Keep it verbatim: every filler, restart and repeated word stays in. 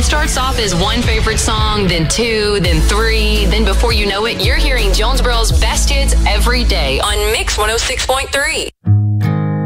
It starts off as one favorite song, then two, then three. Then before you know it, you're hearing Jonesboro's best hits every day on Mix one oh six point three.